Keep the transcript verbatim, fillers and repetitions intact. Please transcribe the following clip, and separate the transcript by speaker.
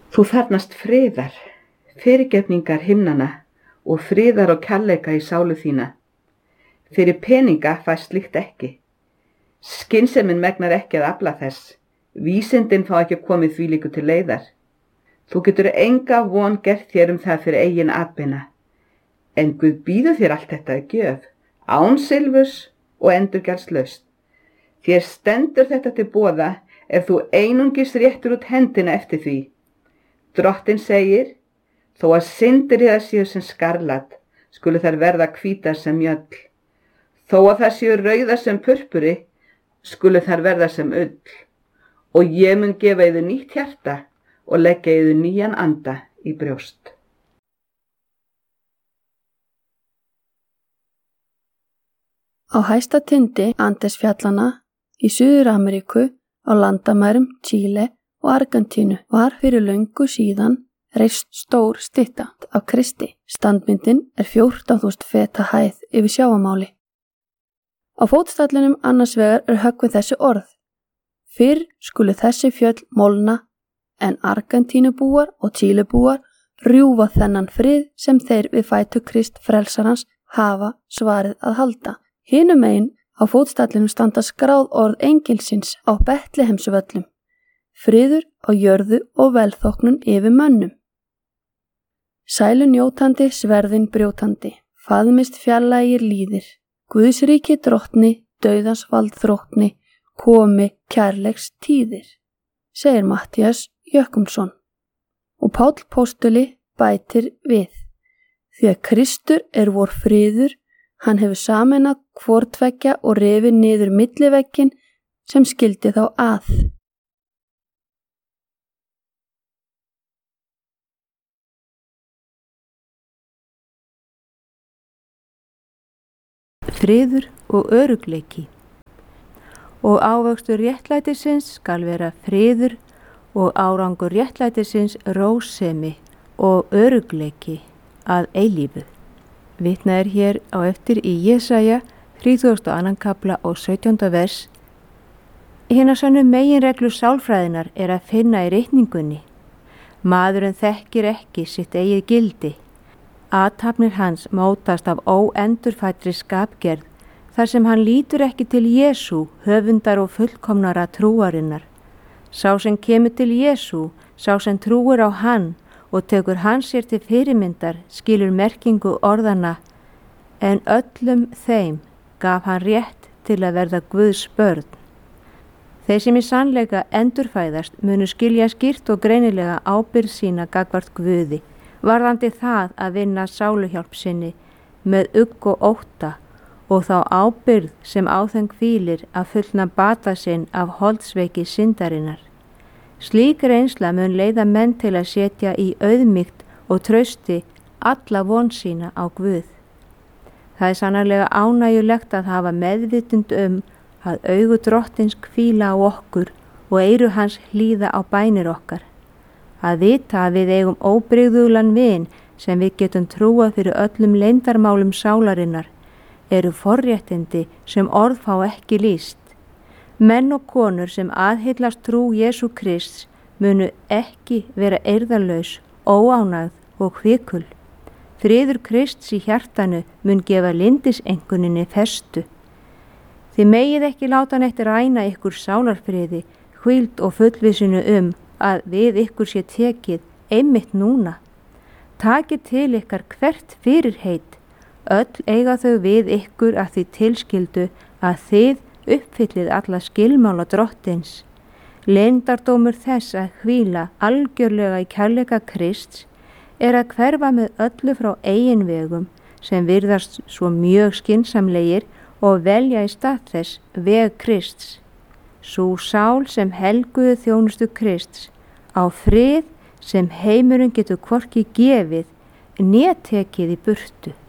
Speaker 1: Þú þarnast friðar, fyrirgefningar himnanna og friðar og kærleika í sálu þína. Fyrir peninga fæst slíkt ekki. Skynsemin megnar ekki að afla þess. Vísindin fá ekki komið þvílíku til leiðar. Þú getur enga von gert þér um það fyrir eigin atbeina. En Guð býður þér allt þetta að gjöf, án silfurs og endurgjaldslaust. Þér stendur þetta til boða ef þú einungis réttur út hendina eftir því. Drottinn segir, þó að syndir þér séu sem skarlat, skulu þær verða hvítar sem mjöll. Þó að það séu rauðar sem purpuri, skulu þær verða sem ull. Og ég mun gefa yður nýtt hjarta og leggja yður nýjan anda í brjóst.
Speaker 2: Á hæsta tindi Andesfjallana í Suður-Ameríku á landamærum Chile og Argentínu var fyrir löngu síðan reist stór stytta af Kristi. Standmyndin er fjórtán þúsund feta hæð yfir sjávarmáli. Á fótstallinum annars vegar er höggvið þessi orð. Fyrr skulu þessi fjöll molna en Argentínubúar og Chilebúar rjúfa þennan frið sem þeir við fætur Krist frelsarans hafa svarið að halda. Hinum megin á fótstallinum standa skráð orð engilsins á Betlehemsvöllum. Friður á jörðu og velþóknun yfir mönnum. Sælu njótandi, sverðin brjótandi, faðmist fjarlægir líðir, Guðsríki drottni, dauðans vald þróttni, komi kærleiks tíðir, segir Matthías Jökumsson. Og Páll póstuli bætir við, því að Kristur er vor friður, hann hefur sameinað hvortveggja og rifið niður millivegginn sem skildi þá að.
Speaker 3: Friður og örugleiki. Og ávöxtur réttlætisins skal vera friður og árangur réttlætisins rósemi og örugleiki að eilífu. Vitnað er hér á eftir í Jesaja þrítugasta og annan kafla og sautjánda vers. Hinar sannu meginreglu sálfræðinar er að finna í ritningunni. Maðurinn þekkir ekki sitt eigið gildi. Athafnir hans mótast af óendurfættri skapgerð þar sem hann lítur ekki til Jesú, höfundar og fullkomnara trúarinnar. Sá sem kemur til Jesú, sá sem trúir á hann og tekur hann sér til fyrirmyndar, skilur merkingu orðana, en öllum þeim gaf hann rétt til að verða Guðs börn. Þeir sem í sannleika endurfæðast munu skilja skýrt og greinilega ábyrgð sína gagnvart Guði, varðandi það að vinna sáluhjálp sinni með ugg og ótta og þá ábyrgð sem á þeim hvílir að fullna bata sinn af holdsveiki syndarinnar. Slík reynsla mun leiða menn til að setja í auðmýkt og trausti alla von sína á Guð. Það er sannarlega ánægjulegt að hafa meðvitund um að augu drottins hvíla á okkur og eyru hans hlýða á bænir okkar. Að vita að við eigum óbrigðulan vin sem við getum trúað fyrir öllum leyndarmálum sálarinnar eru forréttindi sem orð fá ekki lýst. Menn og konur sem aðhyllast trú Jesú Krists munu ekki vera eirðarlaus, óánægð og hvikul. Friður Krists í hjartanu mun gefa lindisenguninni festu. Þið megið ekki láta neitt ræna ykkur sálarfriði, hvíld og fullvissinu um að við ykkur sé tekið einmitt núna. Takið til ykkar hvert fyrirheit, öll eiga þau við ykkur að því tilskildu að þið uppfyllið alla skilmála drottins. Leyndardómur þess að hvíla algjörlega í kærleika Krists er að hverfa með öllu frá eigin vegum sem virðast svo mjög skynsamlegir og velja í stað þess veg Krists. Sú sál sem helguðu þjónustu Krists á frið sem heimurinn getur hvorki gefið né tekið í burtu.